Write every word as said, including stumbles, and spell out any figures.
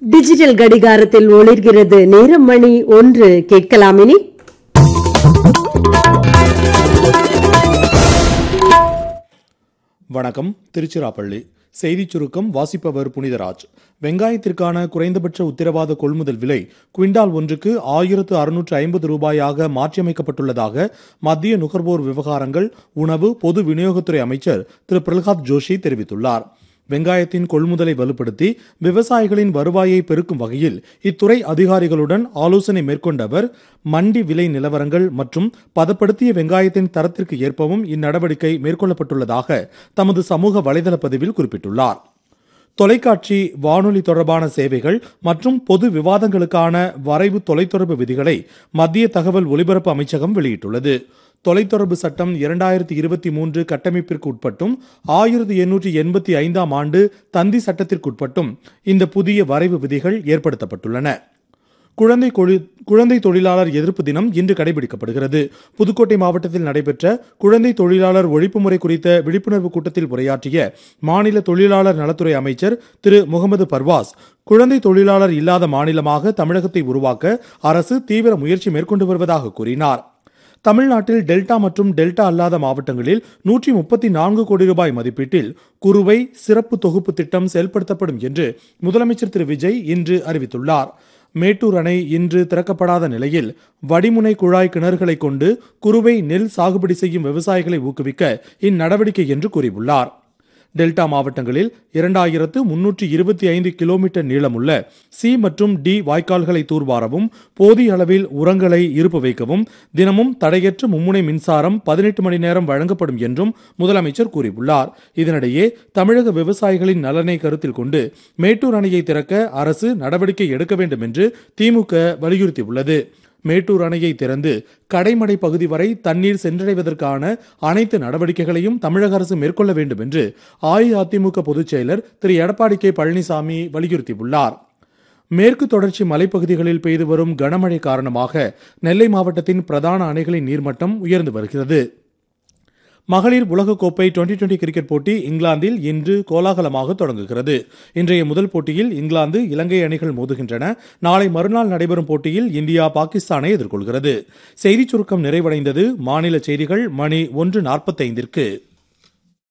Digital கடிகாரத்தில் ஒளிர்கிறது நேரம் மணி ஒன்று. கேட்கலாமினி வணக்கம். திருச்சிராப்பள்ளி செய்திச் சுருக்கம். வாசிப்பவர் புனிதராஜ். வெங்காயத்திற்கான குறைந்தபட்ச உத்தரவாத கொள்முதல் விலை குவிண்டால் ஒன்றுக்கு ஆயிரத்து அறுநூற்று ஐம்பது ரூபாயாக மாற்றியமைக்கப்பட்டுள்ளதாக மத்திய நுகர்வோர் விவகாரங்கள், உணவு, பொது விநியோகத்துறை அமைச்சர் திரு பிரல்ஹாத் ஜோஷி தெரிவித்துள்ளார். வெங்காயத்தின் கொள்முதலை வலுப்படுத்தி விவசாயிகளின் வருவாயை பெருக்கும் வகையில் இத்துறை அதிகாரிகளுடன் ஆலோசனை மேற்கொண்ட அவர், மண்டி விலை நிலவரங்கள் மற்றும் பதப்படுத்திய வெங்காயத்தின் தரத்திற்கு ஏற்பவும் இந்நடவடிக்கை மேற்கொள்ளப்பட்டுள்ளதாக தமது சமூக வலைதள பதிவில் குறிப்பிட்டுள்ளார். தொலைக்காட்சி, வானொலி தொடர்பான சேவைகள் மற்றும் பொது விவாதங்களுக்கான வரைவு தொலைத்தொடர்பு விதிகளை மத்திய தகவல் ஒலிபரப்பு அமைச்சகம் வெளியிட்டுள்ளது. தொலைத்தொடர்பு சட்டம் இரண்டாயிரத்தி இருபத்தி மூன்று கட்டமைப்பிற்கு உட்பட்டும் ஆயிரத்தி எண்ணூற்றி எண்பத்தி ஐந்தாம் ஆண்டு தந்தி சட்டத்திற்குட்பட்டும் இந்த புதிய வரைவு விதிகள் ஏற்படுத்தப்பட்டுள்ளன. குழந்தை குழந்தை தொழிலாளர் எதிர்ப்பு தினம் இன்று கடைபிடிக்கப்படுகிறது. புதுக்கோட்டை மாவட்டத்தில் நடைபெற்ற குழந்தை தொழிலாளர் ஒழிப்பு முறை குறித்த விழிப்புணர்வு கூட்டத்தில் உரையாற்றிய மாநில தொழிலாளர் நலத்துறை அமைச்சர் திரு முகமது பர்வாஸ், குழந்தை தொழிலாளர் இல்லாத மாநிலமாக தமிழகத்தை உருவாக்க அரசு தீவிர முயற்சி மேற்கொண்டு வருவதாக கூறினார். தமிழ்நாட்டில் டெல்டா மற்றும் டெல்டா அல்லாத மாவட்டங்களில் நூற்றி முப்பத்தி நான்கு கோடி ரூபாய் மதிப்பீட்டில் குறுவை சிறப்பு தொகுப்பு திட்டம் செயல்படுத்தப்படும் என்று முதலமைச்சர் திரு விஜய் இன்று அறிவித்துள்ளார். மேட்டூர் அணை இன்று திறக்கப்படாத நிலையில் வடிமுனை குழாய் கிணறுகளை கொண்டு குறுவை நெல் சாகுபடி செய்யும் விவசாயிகளை ஊக்குவிக்க இந்நடவடிக்கை என்று கூறியுள்ளார். டெல்டா மாவட்டங்களில் இரண்டாயிரத்து முன்னூற்றி இருபத்தி ஐந்து கிலோமீட்டர் நீளமுள்ள சி மற்றும் டி வாய்க்கால்களை தூர்வாரவும், போதிய அளவில் உரங்களை இருப்பு வைக்கவும் தினமும் தடையற்ற மும்முனை மின்சாரம் பதினெட்டு மணி நேரம் வழங்கப்படும் என்றும் முதலமைச்சர் கூறியுள்ளார். இதனிடையே தமிழக விவசாயிகளின் நலனை கருத்தில் கொண்டு மேட்டூர் அணையை திறக்க அரசு நடவடிக்கை எடுக்க வேண்டும் என்று திமுக வலியுறுத்தியுள்ளது. மேட்டூர் அணையை திறந்து கடைமடை பகுதி வரை தண்ணீர் சென்றடைவதற்கான அனைத்து நடவடிக்கைகளையும் தமிழக அரசு மேற்கொள்ள வேண்டும் என்று அஇஅதிமுக பொதுச் செயலர் திரு எடப்பாடி கே பழனிசாமி வலியுறுத்தியுள்ளார். மேற்கு தொடர்ச்சி மலைப்பகுதிகளில் பெய்து வரும் கனமழை காரணமாக நெல்லை மாவட்டத்தின் பிரதான அணைகளின் நீர்மட்டம் உயர்ந்து வருகிறது. மகளிர் உலகக்கோப்பை டுவெண்டி டுவெண்டி கிரிக்கெட் போட்டி இங்கிலாந்தில் இன்று கோலாகலமாக தொடங்குகிறது. இன்றைய முதல் போட்டியில் இங்கிலாந்து, இலங்கை அணிகள் மோதுகின்றன. நாளை மறுநாள் நடைபெறும் போட்டியில் இந்தியா பாகிஸ்தானை எதிர்கொள்கிறது. செய்திச் சுருக்கம் நிறைவடைந்தது. மாநில செய்திகள் மணி ஒன்று நாற்பத்தைந்திற்கு.